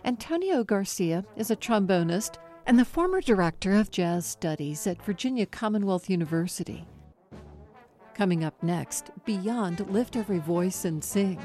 Antonio Garcia is a trombonist and the former director of jazz studies at Virginia Commonwealth University. Coming up next, Beyond Lift Every Voice and Sing.